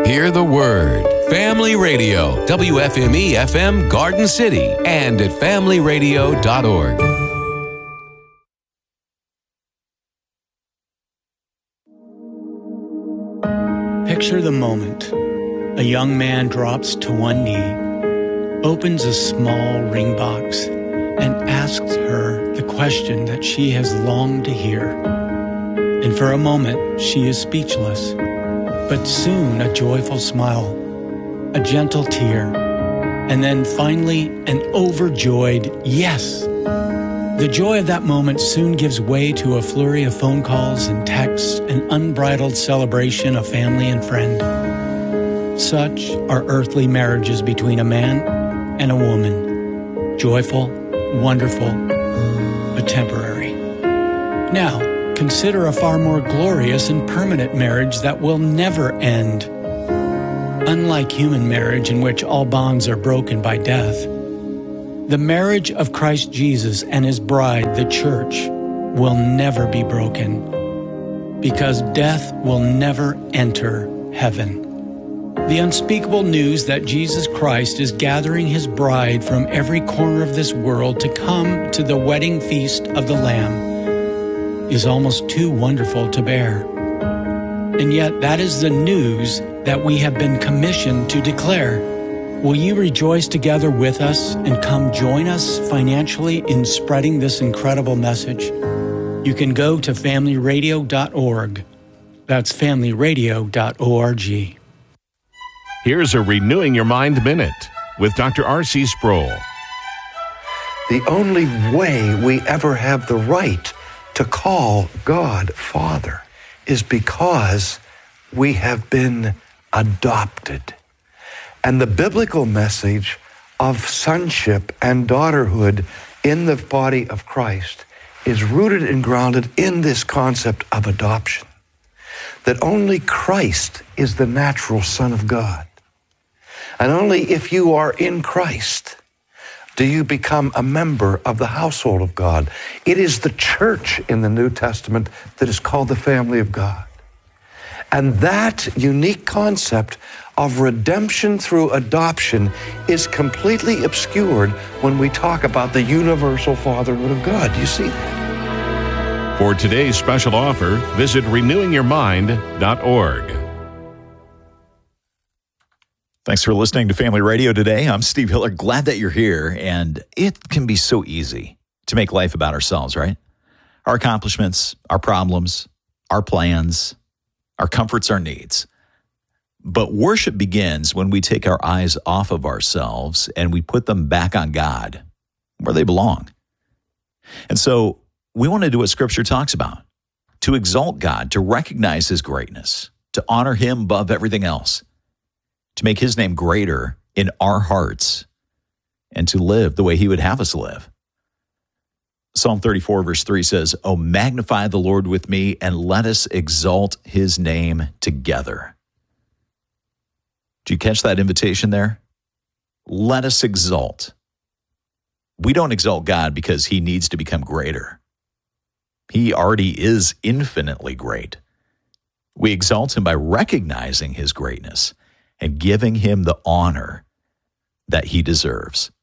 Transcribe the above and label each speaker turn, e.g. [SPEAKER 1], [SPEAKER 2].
[SPEAKER 1] Hear the word. Family Radio, WFME FM Garden City, and at familyradio.org.
[SPEAKER 2] Picture the moment. A young man drops to one knee, opens a small ring box, and asks her the question that she has longed to hear. And for a moment, she is speechless. But soon a joyful smile, a gentle tear, and then finally an overjoyed yes. The joy of that moment soon gives way to a flurry of phone calls and texts, an unbridled celebration of family and friend. Such are earthly marriages between a man and a woman. Joyful, wonderful, but temporary. Now, consider a far more glorious and permanent marriage that will never end. Unlike human marriage, in which all bonds are broken by death, the marriage of Christ Jesus and His bride, the church, will never be broken, because death will never enter heaven. The unspeakable news that Jesus Christ is gathering His bride from every corner of this world to come to the wedding feast of the Lamb is almost too wonderful to bear. And yet that is the news that we have been commissioned to declare. Will you rejoice together with us and come join us financially in spreading this incredible message? You can go to familyradio.org. That's familyradio.org.
[SPEAKER 3] Here's a Renewing Your Mind Minute with Dr. R.C. Sproul.
[SPEAKER 4] The only way we ever have the right to call God Father is because we have been adopted. And the biblical message of sonship and daughterhood in the body of Christ is rooted and grounded in this concept of adoption. That only Christ is the natural Son of God. And only if you are in Christ do you become a member of the household of God. It is the church in the New Testament that is called the family of God. And that unique concept of redemption through adoption is completely obscured when we talk about the universal fatherhood of God. Do you see that?
[SPEAKER 3] For today's special offer, visit renewingyourmind.org.
[SPEAKER 5] Thanks for listening to Family Radio today. I'm Steve Hiller. Glad that you're here. And it can be so easy to make life about ourselves, right? Our accomplishments, our problems, our plans, our comforts, our needs. But worship begins when we take our eyes off of ourselves and we put them back on God, where they belong. And so we want to do what Scripture talks about, to exalt God, to recognize His greatness, to honor Him above everything else, to make His name greater in our hearts, and to live the way He would have us live. Psalm 34 verse 3 says, "Oh, magnify the Lord with me, and let us exalt His name together." Did you catch that invitation there? Let us exalt. We don't exalt God because He needs to become greater. He already is infinitely great. We exalt Him by recognizing His greatness and giving Him the honor that He deserves.